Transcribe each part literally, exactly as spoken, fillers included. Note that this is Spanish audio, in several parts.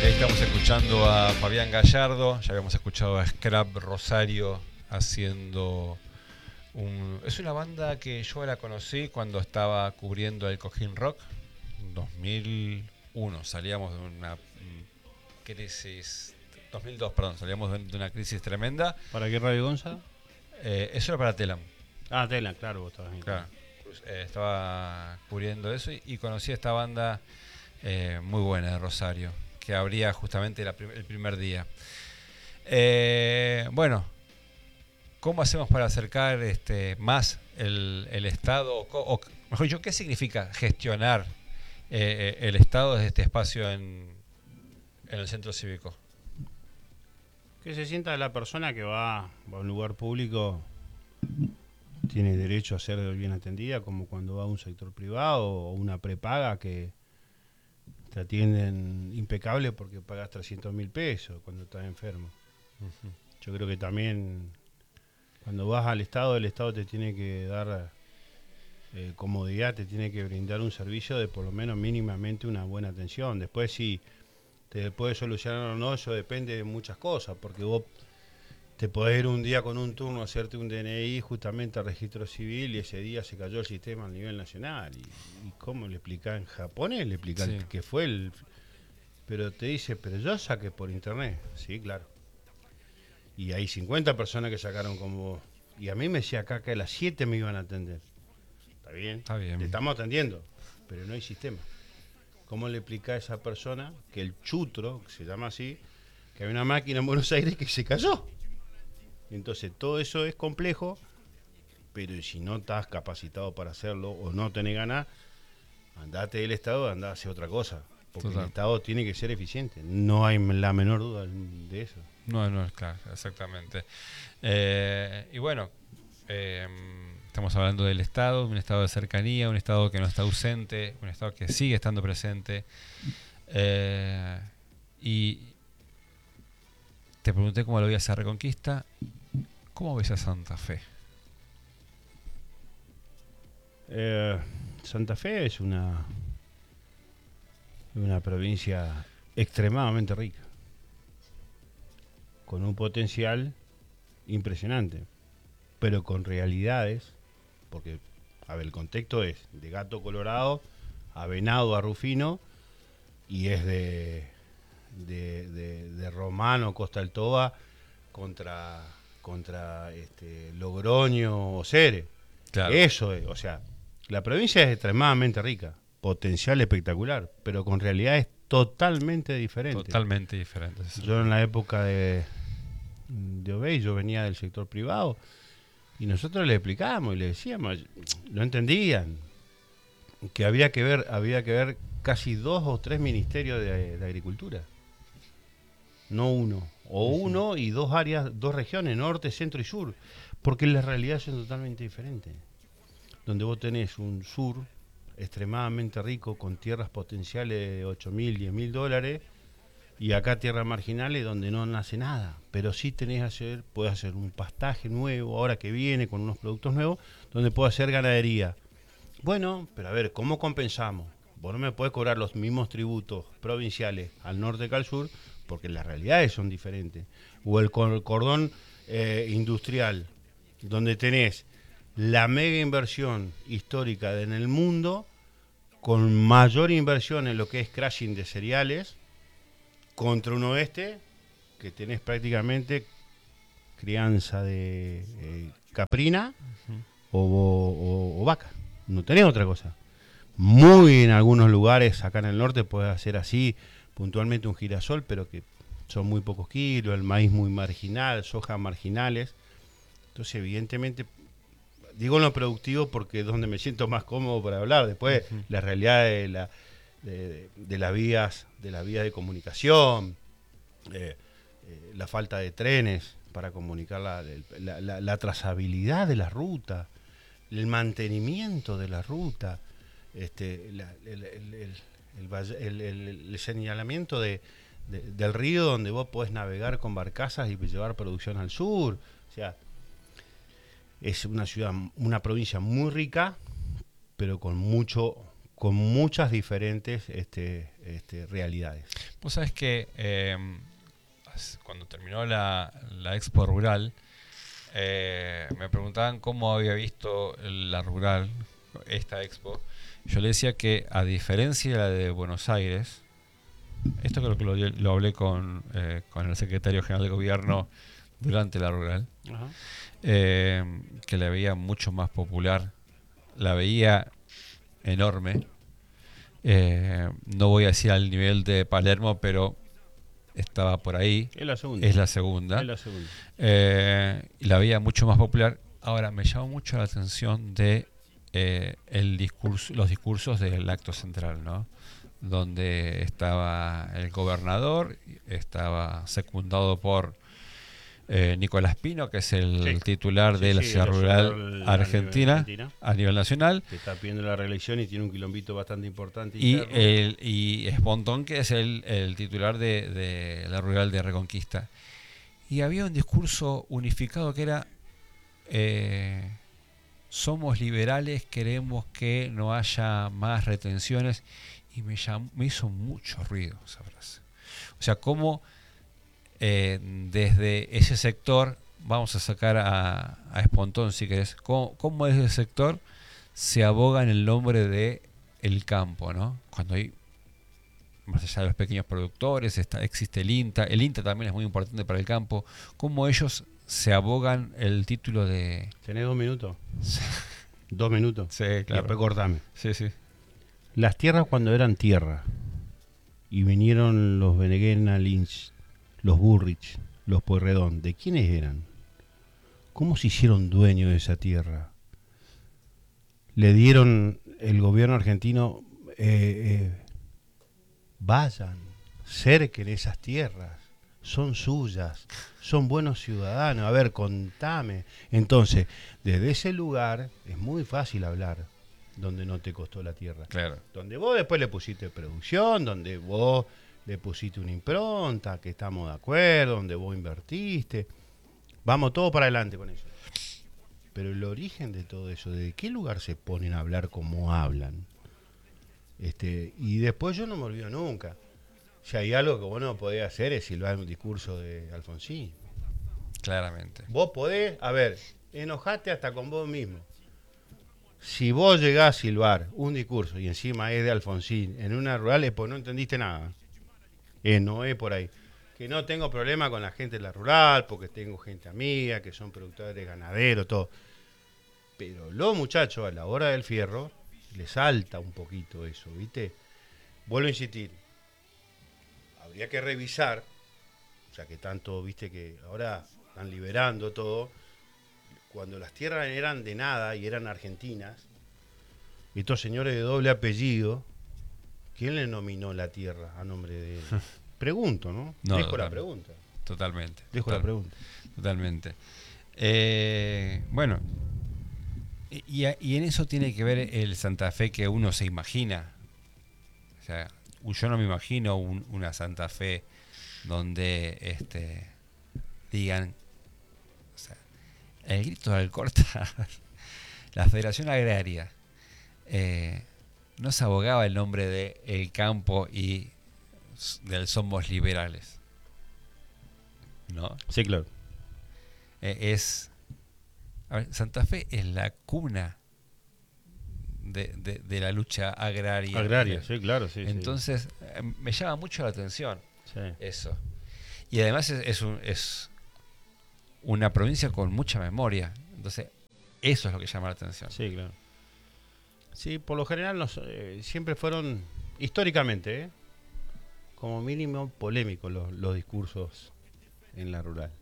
Y ahí estamos escuchando a Fabián Gallardo, ya habíamos escuchado a Scrap Rosario haciendo un... Es una banda que yo la conocí cuando estaba cubriendo el Cojín Rock, dos mil uno, salíamos de una crisis, dos mil dos, perdón, salíamos de una crisis tremenda. ¿Para qué Radio Gonza? Eh, eso era para Telam. Ah, Telam, claro, vos estabas ahí. Claro, eh, estaba cubriendo eso y, y conocí a esta banda eh, muy buena de Rosario, que abría justamente la, el primer día. Eh, bueno, ¿cómo hacemos para acercar este, más el, el Estado? O, o, mejor dicho, ¿qué significa gestionar eh, el Estado desde este espacio en, en el centro cívico? Que se sienta la persona que va, va a un lugar público, tiene derecho a ser bien atendida, como cuando va a un sector privado o una prepaga que te atienden impecable porque pagas trescientos mil pesos cuando estás enfermo. Uh-huh. Yo creo que también cuando vas al Estado, el Estado te tiene que dar eh, comodidad, te tiene que brindar un servicio de por lo menos mínimamente una buena atención. Después si te puede solucionar o no, eso depende de muchas cosas, porque vos te podés ir un día con un turno a hacerte un D N I justamente al registro civil y ese día se cayó el sistema a nivel nacional. ¿Y, y cómo le explicás en japonés? Le explicás sí. que fue el... Pero te dice, pero yo saqué por internet. Sí, claro. Y hay cincuenta personas que sacaron como vos. Y a mí me decía acá que a las siete me iban a atender. Está bien, Está bien. Te estamos atendiendo, pero no hay sistema. ¿Cómo le explica a esa persona que el chutro, que se llama así, que hay una máquina en Buenos Aires que se cayó? Entonces todo eso es complejo, pero si no estás capacitado para hacerlo o no tenés ganas, andate del Estado, andá a hacer otra cosa. Porque Total. El Estado tiene que ser eficiente, no hay la menor duda de eso. No, no, claro, exactamente. Eh, y bueno, eh, estamos hablando del Estado, un Estado de cercanía, un Estado que no está ausente, un Estado que sigue estando presente. Eh, y te pregunté cómo lo veías a Reconquista. ¿Cómo ves a Santa Fe? Eh, Santa Fe es una, una provincia extremadamente rica, con un potencial impresionante, pero con realidades, porque, a ver, el contexto es de Gato Colorado a Venado a Rufino, y es de, de, de, de Romano, Costa del Toba, contra... contra este, Logroño o Cere. Claro. Eso es, o sea, la provincia es extremadamente rica, potencial espectacular, pero con realidades totalmente diferentes. Totalmente diferentes. Yo en la época de, de Obey, yo venía del sector privado y nosotros le explicábamos y le decíamos, no entendían, que había que ver, había que ver casi dos o tres ministerios de, de agricultura, no uno. O uno y dos áreas, dos regiones, norte, centro y sur, porque las realidades son totalmente diferentes. Donde vos tenés un sur extremadamente rico, con tierras potenciales de ocho mil, diez mil dólares, y acá tierras marginales donde no nace nada, pero sí tenés que hacer, podés hacer un pastaje nuevo, ahora que viene, con unos productos nuevos, donde puedo hacer ganadería. Bueno, pero a ver, ¿cómo compensamos? Vos no me podés cobrar los mismos tributos provinciales al norte que al sur, porque las realidades son diferentes. O el cordón eh, industrial, donde tenés la mega inversión histórica en el mundo, con mayor inversión en lo que es crushing de cereales, contra un oeste que tenés prácticamente crianza de eh, caprina uh-huh. o, o, o vaca. No tenés otra cosa. Muy en algunos lugares acá en el norte podés hacer así, puntualmente un girasol, pero que son muy pocos kilos, el maíz muy marginal, soja marginales. Entonces, evidentemente, digo lo productivo porque es donde me siento más cómodo para hablar. Después, uh-huh. la realidad de, la, de, de las vías de las vías de comunicación, eh, eh, la falta de trenes para comunicar la, la, la, la trazabilidad de la ruta, el mantenimiento de la ruta, este, la, el, el, el El, el, el, el señalamiento de, de, del río donde vos podés navegar con barcazas y llevar producción al sur. O sea, es una ciudad, una provincia muy rica, pero con mucho, con muchas diferentes este, este, realidades. Vos sabés que eh, cuando terminó la, la Expo Rural, eh, me preguntaban cómo había visto la Rural, esta Expo. Yo le decía que, a diferencia de la de Buenos Aires, esto creo que lo, lo hablé con, eh, con el secretario general de gobierno durante la Rural, Ajá. eh, que la veía mucho más popular, la veía enorme. Eh, no voy a decir al nivel de Palermo, pero estaba por ahí. Es la segunda. Es la segunda. Es la segunda. Eh, y la veía mucho más popular. Ahora, me llamó mucho la atención de eh, el discurso, los discursos del acto central, ¿no? Donde estaba el gobernador, estaba secundado por eh, Nicolás Pino, que es el Sí. titular Sí, de la sí, ciudad la rural ciudad argentina, a nivel Argentina. a nivel nacional. Que está pidiendo la reelección y tiene un quilombito bastante importante. Y, interno. el, y Espontón, que es el, el titular de, de la rural de Reconquista. Y había un discurso unificado que era: eh, somos liberales, queremos que no haya más retenciones. Y me, llamó, me hizo mucho ruido esa frase. O sea, cómo eh, desde ese sector, vamos a sacar a, a Espontón si querés, cómo, cómo desde ese sector se aboga en el nombre de el campo, ¿no? Cuando hay, más allá de los pequeños productores, está, existe el INTA. El INTA también es muy importante para el campo. Cómo ellos se abogan el título de... ¿Tenés dos minutos? Dos minutos. Sí, Y claro. después cortame. Sí, sí. Las tierras cuando eran tierra y vinieron los Beneguena, Lynch, los Burrich, los Pueyrredón, ¿de quiénes eran? ¿Cómo se hicieron dueños de esa tierra? Le dieron el gobierno argentino, eh, eh, vayan, cerquen esas tierras, son suyas, son buenos ciudadanos, a ver, contame. Entonces, desde ese lugar es muy fácil hablar, donde no te costó la tierra. Claro. Donde vos después le pusiste producción, donde vos le pusiste una impronta, que estamos de acuerdo, donde vos invertiste. Vamos todo para adelante con eso. Pero el origen de todo eso, ¿de qué lugar se ponen a hablar como hablan? Este, y después yo no me olvido nunca. Si hay algo que vos no podés hacer es silbar un discurso de Alfonsín. Claramente. Vos podés, a ver, enojate hasta con vos mismo. Si vos llegás a silbar un discurso y encima es de Alfonsín en una rural, es porque no entendiste nada. Eh, no es por ahí. Que no tengo problema con la gente de la rural, porque tengo gente amiga, que son productores ganaderos, todo. Pero los muchachos a la hora del fierro les salta un poquito eso, ¿viste? Vuelvo a insistir. Habría que revisar, ya que tanto, viste que ahora están liberando todo. Cuando las tierras eran de nada y eran argentinas, estos señores de doble apellido, ¿quién le nominó la tierra a nombre de él? Pregunto, ¿no? No, Dejo total, la pregunta. Totalmente. Dejo total, la pregunta. Totalmente. Eh, bueno, y, y en eso tiene que ver el Santa Fe que uno se imagina. O sea, yo no me imagino un, una Santa Fe donde este, digan, o sea, el grito de Alcorta, la Federación Agraria, eh, no se abogaba el nombre de El Campo y del Somos Liberales, ¿no? Sí, claro. Eh, es, a ver, Santa Fe es la cuna de, de, de la lucha agraria. Agraria, sí, claro, sí. Entonces, sí. Me llama mucho la atención sí. eso. Y además es, es, un, es una provincia con mucha memoria. Entonces, eso es lo que llama la atención. Sí, claro. Sí, por lo general nos, eh, siempre fueron, históricamente, ¿eh? como mínimo polémicos los, los discursos en la rural.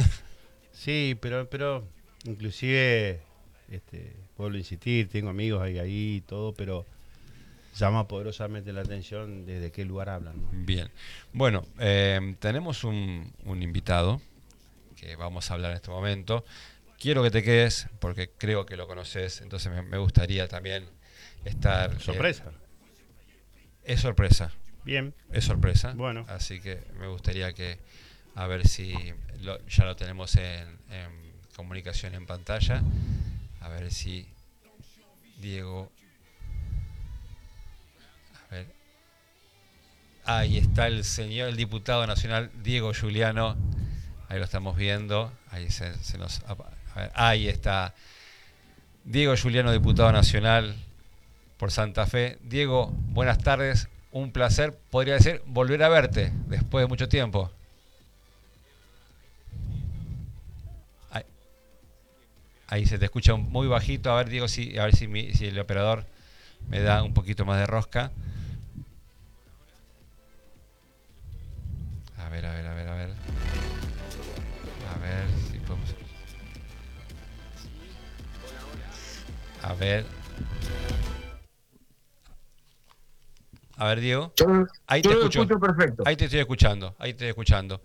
Sí, pero pero inclusive, este, vuelvo a insistir, tengo amigos ahí, ahí y todo, pero llama poderosamente la atención desde qué lugar hablan, ¿no? Bien. Bueno, eh, tenemos un, un invitado que vamos a hablar en este momento. Quiero que te quedes porque creo que lo conoces, entonces me, me gustaría también estar... Sorpresa. Eh, es sorpresa. Bien. Es sorpresa. Bueno. Así que me gustaría que, a ver si lo, ya lo tenemos en, en comunicación en pantalla. A ver si Diego... A ver. Ahí está el señor, el diputado nacional Diego Giuliano. Ahí lo estamos viendo. Ahí se, se nos, a ver, ahí está Diego Giuliano, diputado nacional por Santa Fe. Diego, buenas tardes. Un placer, podría decir, volver a verte después de mucho tiempo. Ahí, ahí se te escucha muy bajito. A ver, Diego, si, a ver si, mi, si el operador me da un poquito más de rosca. A ver, a ver, a ver, a ver. A ver si podemos... A ver. A ver, Diego. Yo, Ahí yo te lo escucho. escucho perfecto. Ahí te estoy escuchando. Ahí te estoy escuchando.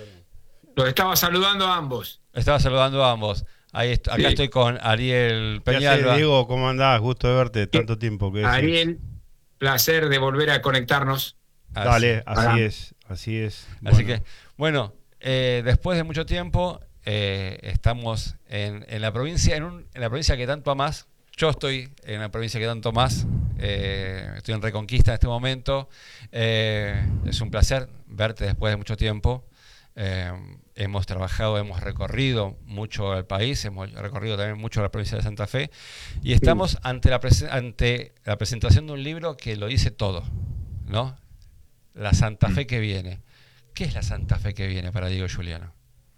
Los estaba saludando a ambos. Estaba saludando a ambos. Ahí est acá Sí. estoy con Ariel ¿Qué haces, Peñalba. Diego? ¿Cómo andás? Gusto de verte tanto tiempo. ¿Qué decís? Ariel, placer de volver a conectarnos. Así, Dale, así Ahora. es, así es. así Bueno, que, bueno, eh, después de mucho tiempo, eh, estamos en, en la provincia, en, un, en la provincia que tanto amás. Yo estoy en la provincia que tanto más, eh, estoy en Reconquista en este momento. Eh, es un placer verte después de mucho tiempo. Eh, hemos trabajado, hemos recorrido mucho el país, hemos recorrido también mucho la provincia de Santa Fe y estamos ante la, prese ante la presentación de un libro que lo dice todo, ¿no? La Santa Fe que viene. ¿Qué es la Santa Fe que viene para Diego Giuliano?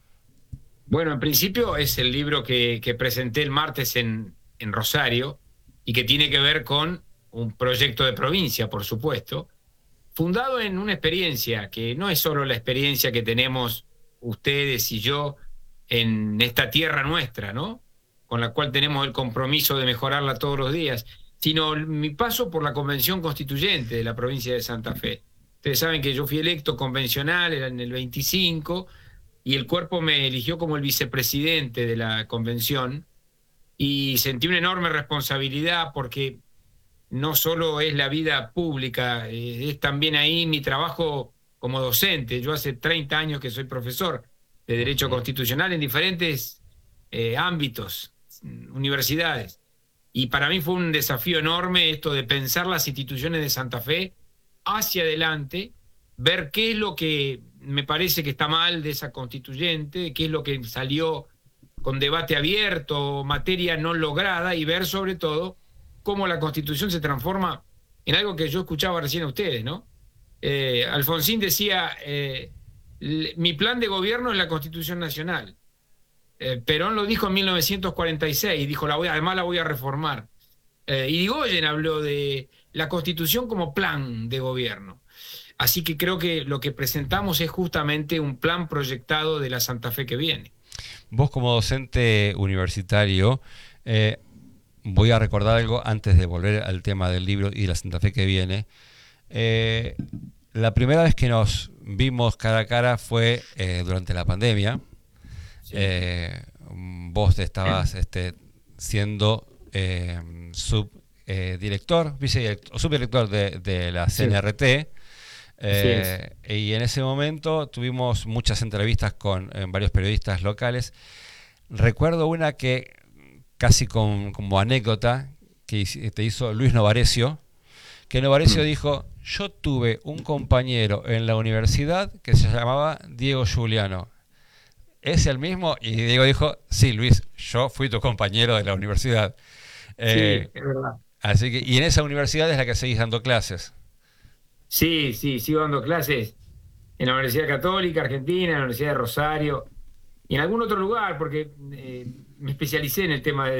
Bueno, en principio es el libro que, que presenté el martes en, en Rosario y que tiene que ver con un proyecto de provincia, por supuesto, fundado en una experiencia que no es solo la experiencia que tenemos ustedes y yo en esta tierra nuestra, ¿no? Con la cual tenemos el compromiso de mejorarla todos los días, sino mi paso por la Convención Constituyente de la provincia de Santa Fe. Ustedes saben que yo fui electo convencional en el veinticinco y el cuerpo me eligió como el vicepresidente de la convención y sentí una enorme responsabilidad porque no solo es la vida pública, eh, es también ahí mi trabajo como docente. Yo hace treinta años que soy profesor de Derecho Constitucional en diferentes eh, ámbitos, universidades. Y para mí fue un desafío enorme esto de pensar las instituciones de Santa Fe hacia adelante, ver qué es lo que me parece que está mal de esa constituyente, qué es lo que salió con debate abierto, materia no lograda, y ver sobre todo cómo la Constitución se transforma en algo que yo escuchaba recién a ustedes, ¿no? Eh, Alfonsín decía, eh, mi plan de gobierno es la Constitución Nacional. Eh, Perón lo dijo en mil novecientos cuarenta y seis, dijo, la voy, además la voy a reformar. Eh, y Irigoyen habló de la Constitución como plan de gobierno. Así que creo que lo que presentamos es justamente un plan proyectado de la Santa Fe que viene. Vos como docente universitario, eh, voy a recordar algo antes de volver al tema del libro y la Santa Fe que viene. Eh, la primera vez que nos vimos cara a cara fue eh, durante la pandemia. Sí. Eh, vos estabas este, siendo eh, subdirector, eh, vicedirector, subdirector de, de la C N R T. Sí. Eh, y en ese momento tuvimos muchas entrevistas con eh, varios periodistas locales. Recuerdo una que casi con, como anécdota que te hizo Luis Novarecio, que Novarecio mm. dijo, yo tuve un compañero en la universidad que se llamaba Diego Giuliano. ¿Es el mismo? Y Diego dijo, sí, Luis, yo fui tu compañero de la universidad. Eh, sí, es verdad. Así que, y en esa universidad es la que seguís dando clases. Sí, sí, sigo dando clases en la Universidad Católica Argentina, en la Universidad de Rosario y en algún otro lugar, porque eh, me especialicé en el tema de